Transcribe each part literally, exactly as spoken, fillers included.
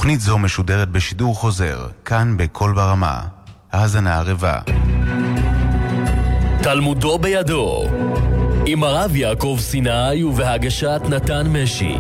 תוכנית זו משודרת בשידור חוזר, כאן בכל ברמה. האזנה ערבה. תלמודו בידו, עם הרב יעקב סיני ובהגשת נתן משי.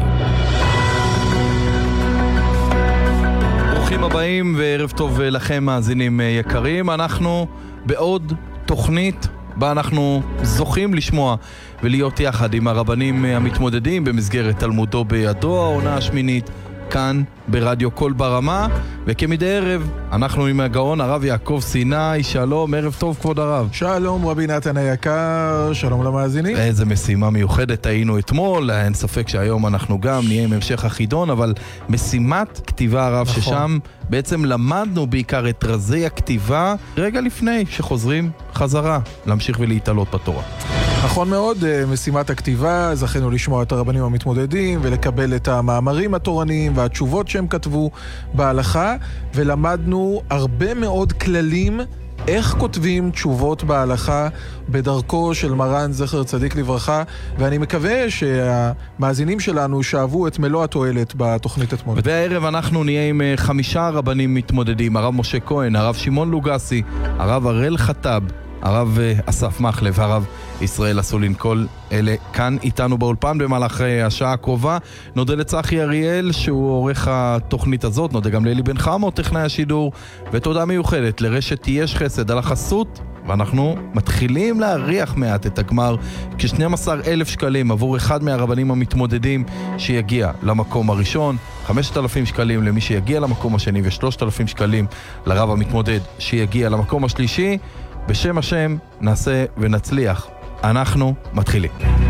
ברוכים הבאים וערב טוב לכם מאזינים יקרים. אנחנו בעוד תוכנית בה אנחנו זוכים לשמוע ולהיות יחד עם הרבנים המתמודדים במסגרת תלמודו בידו, העונה השמינית כאן ברדיו כל ברמה, וכמדי ערב אנחנו עם הגאון הרב יעקב סיני. שלום, ערב טוב כבוד הרב. שלום רבי נתן היקר, שלום למאזינים. איזה משימה מיוחדת היינו אתמול, אין ספק שהיום אנחנו גם נהיה עם המשך החידון, אבל משימת כתיבה הרב, נכון. ששם בעצם למדנו בעיקר את רזי הכתיבה רגע לפני שחוזרים חזרה להמשיך ולהתעלות בתורה. נכון מאוד, משימת הכתיבה, זכינו לשמוע את הרבנים המתמודדים ולקבל את המאמרים התורניים והתשובות שהם כתבו בהלכה, ולמדנו הרבה מאוד כללים איך כותבים תשובות בהלכה בדרכו של מרן זכר צדיק לברכה, ואני מקווה שהמאזינים שלנו שאהבו את מלוא התועלת בתוכנית אתמול. ובערב אנחנו נהיה עם חמישה רבנים מתמודדים, הרב משה כהן, הרב שמעון לוגסי, הרב הראל חטב, הרב אסף מחלב, הרב ישראל אסולין. כל אלה כאן איתנו באולפן במהלך השעה הקרובה. נודה לצחי אריאל שהוא עורך התוכנית הזאת, נודה גם לאלי בן חמו טכנאי השידור, ותודה מיוחדת לרשת יש חסד על החסות. ואנחנו מתחילים להריח מעט את הגמר, כ-שנים עשר אלף שקלים עבור אחד מהרבנים המתמודדים שיגיע למקום הראשון, חמשת אלפים שקלים למי שיגיע למקום השני, ו-שלושת אלפים שקלים לרב המתמודד שיגיע למקום השלישי. בשם השם נעשה ונצליח. אנחנו מתחילים.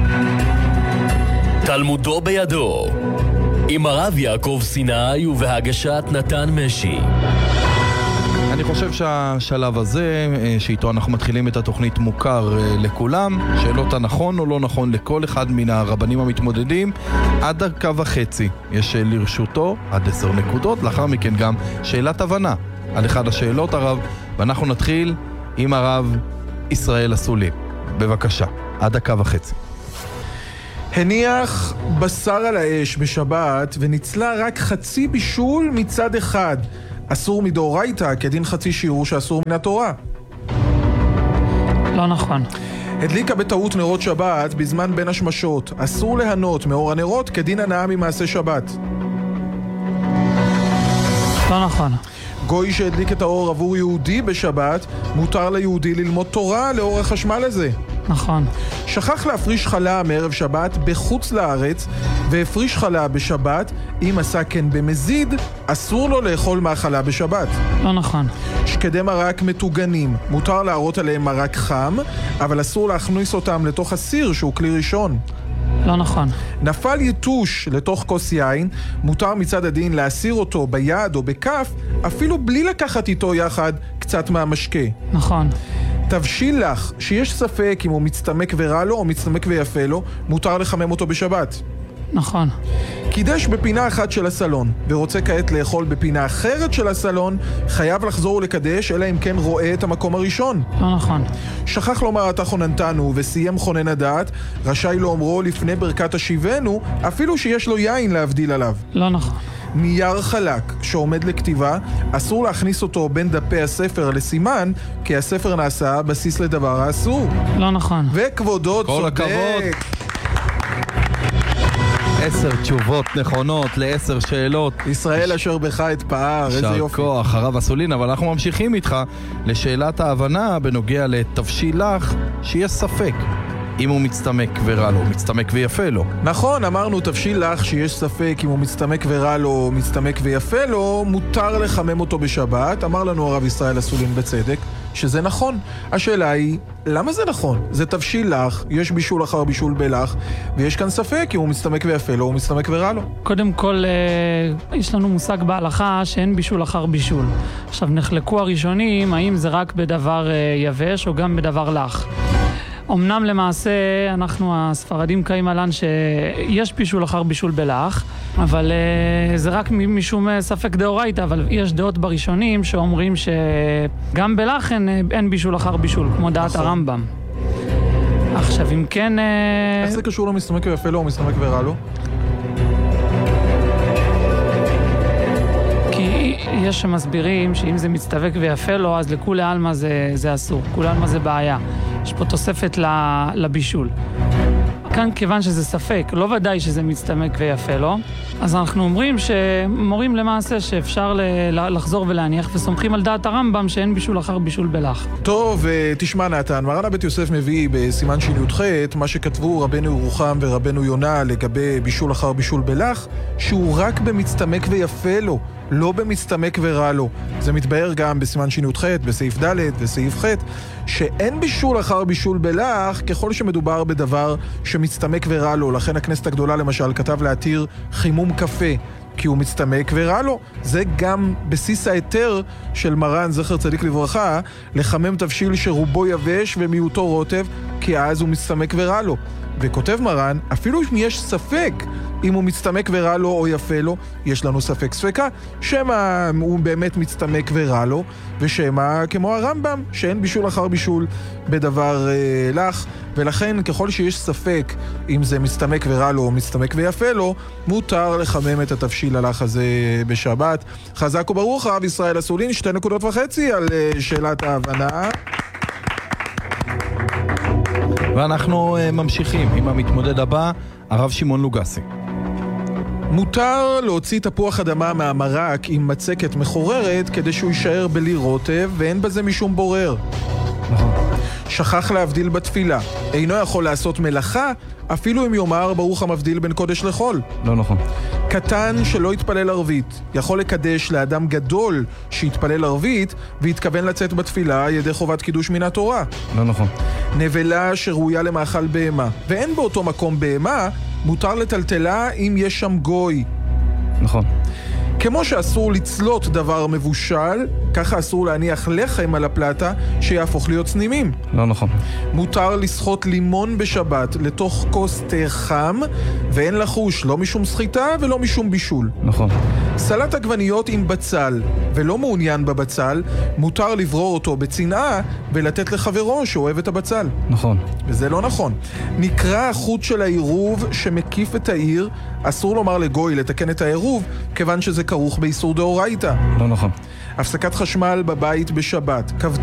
תלמודו בידו, עם הרב יעקב סיני ובהגשת נתן משי. אני חושב שהשלב הזה שאיתו אנחנו מתחילים את התוכנית מוכר לכולם. שאלות הנכון או לא נכון לכל אחד מן הרבנים המתמודדים עד דקה וחצי יש לרשותו, עד עשר נקודות. לאחר מכן גם שאלת הבנה על אחד השאלות הרב, ואנחנו נתחיל עם הרב ישראל אסולין. בבקשה, עד דקה וחצי. הניח בשר על האש בשבת וניצלה רק חצי בישול מצד אחד. אסור מדאורייתא כדין חצי שיעור שאסור מן התורה. לא נכון. הדליקה בטעות נרות שבת בזמן בין השמשות. אסור להנות מאור הנרות כדין הנאה ממעשה שבת. לא נכון. גוי שהדליק את האור עבור יהודי בשבת, מותר ליהודי ללמוד תורה לאור החשמל הזה. נכון. שכח להפריש חלה מערב שבת בחוץ לארץ, והפריש חלה בשבת, אם עשה כן במזיד, אסור לו לאכול מהחלה בשבת. לא נכון. שקדי מרק מטוגנים, מותר להראות עליהם מרק חם, אבל אסור להכניס אותם לתוך הסיר שהוא כלי ראשון. לא נכון. נפל יתוש לתוך כוס יין, מותר מצד הדין להסיר אותו ביד או בכף, אפילו בלי לקחת איתו יחד קצת מהמשקה. נכון. תבשיל לך, שיש ספק אם הוא מצטמק ורע לו או מצטמק ויפה לו, מותר לחמם אותו בשבת. נכון. קידש בפינה אחת של הסלון, ורוצה כעת לאכול בפינה אחרת של הסלון, חייב לחזור ולקדש, אלא אם כן רואה את המקום הראשון. לא נכון. שכח לומר אתה חוננתנו וסיים חונן הדעת, רשאי לאומרו לפני ברכת השיבנו, אפילו שיש לו יין להבדיל עליו. לא נכון. נייר חלק שעומד לכתיבה, אסור להכניס אותו בין דפי הספר לסימן, כי הספר נעשה בסיס לדבר האסור. לא נכון. וכבודו צודק. כל הכבוד. עשר תשובות נכונות לעשר שאלות. ישראל אשר בך אתפאר, איזה יופי. שר כוח, הרב אסולין. אבל אנחנו ממשיכים איתך לשאלת ההבנה בנוגע לתבשיל לך שיש ספק אם הוא מצטמק ורע לו, מצטמק ויפה לו. נכון, אמרנו תבשיל לך שיש ספק אם הוא מצטמק ורע לו, מצטמק ויפה לו, מותר לחמם אותו בשבת. אמר לנו הרב ישראל אסולין בצדק שזה נכון. השאלה היא, למה זה נכון? זה תבשיל לך, יש בישול אחר בישול בלח, ויש כאן ספק אם הוא מצטמק ויפה לו, הוא מצטמק ורע לו. קודם כל, יש לנו מושג בהלכה שאין בישול אחר בישול. עכשיו, נחלקו הראשונים, האם זה רק בדבר יבש או גם בדבר לח. אמנם למעשה אנחנו הספרדים קיים עלן שיש בישול אחר בישול בלח, אבל uh, זה רק משום ספק דאורייתא, אבל יש דעות בראשונים שאומרים שגם בלח אין, אין בישול אחר בישול, כמו דעת נכון. הרמב"ם. עכשיו אם כן... איך זה קשור למסתמק ויפה לו או מסתמק ורע לו? יש שמסבירים שאם זה מצטבק ויפה לו, אז לכולי עלמא זה, זה אסור. כולי עלמא זה בעיה. יש פה תוספת לבישול. כאן כיוון שזה ספק, לא ודאי שזה מצטמק ויפה לו, אז אנחנו אומרים שמורים למעשה שאפשר לחזור ולהניח, וסומכים על דעת הרמב"ם שאין בישול אחר בישול בלח. טוב, תשמע נתן, מרן הבית יוסף מביא בסימן שי"ח מה שכתבו רבנו ירוחם ורבנו יונה לגבי בישול אחר בישול בלח, שהוא רק במצטמק ויפה לו, לא במצטמק ורע לו. זה מתבהר גם בסימן שי"ח, בסעיף ד' וסעיף ח', שאין בישול אחר בישול בלח ככל שמדובר בדבר שמצטמק ורע לו. לכן הכנסת הגדולה למשל כתב להתיר חימום קפה, כי הוא מצטמק ורע לו. זה גם בסיס היתר של מרן זכר צדיק לברכה, לחמם תבשיל שרובו יבש ומיעוטו רוטב, כי אז הוא מצטמק ורע לו. וכותב מרן, אפילו אם יש ספק אם הוא מצטמק ורע לו או יפה לו, יש לנו ספק ספקה, שמה הוא באמת מצטמק ורע לו, ושמה כמו הרמב"ם, שאין בישול אחר בישול בדבר אה, לך, ולכן ככל שיש ספק אם זה מצטמק ורע לו או מצטמק ויפה לו, מותר לחמם את התבשיל הלך הזה בשבת. חזק וברוך הרב ישראל אסולין, שתי נקודות וחצי על אה, שאלת ההבנה. ואנחנו uh, ממשיכים עם המתמודד הבא, הרב שמעון לוגסי. מותר להוציא תפוח אדמה מהמרק עם מצקת מחוררת כדי שהוא יישאר בלי רוטב, ואין בזה משום בורר. נכון. שכח להבדיל בתפילה. אינו יכול לעשות מלאכה, אפילו אם יאמר ברוך המבדיל בין קודש לחול. לא נכון. קטן שלא יתפלל ערבית יכול לקדש לאדם גדול שיתפלל ערבית והתכוון לצאת בתפילה ידי חובת קידוש מן התורה. לא נכון. נבלה שראויה למאכל בהמה ואין באותו מקום בהמה, מותר לטלטלה אם יש שם גוי. נכון. כמו שאסור לצלות דבר מבושל, ככה אסור להניח לחם על הפלטה שיהפוך להיות צנימים. לא נכון. מותר לשחות לימון בשבת לתוך כוס תה חם, ואין לחוש לא משום סחיטה ולא משום בישול. נכון. סלט עגבניות עם בצל, ולא מעוניין בבצל, מותר לברור אותו בצנעה ולתת לחברו שאוהב את הבצל. נכון. וזה לא נכון. נקרא החוט של העירוב שמקיף את העיר, אסור לומר לגוי לתקן את העירוב, כיוון שזה כרוך באיסור דאורייתא. לא נכון. הפסקת חשמל בבית בשבת,